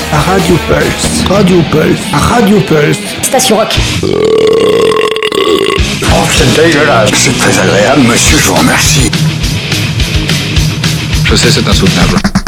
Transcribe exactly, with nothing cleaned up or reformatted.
Radio Pulse, Radio Pulse, Radio Pulse. Station Rock. Oh, c'est dégueulasse. C'est très agréable, monsieur, je vous remercie. Je sais, c'est insoutenable.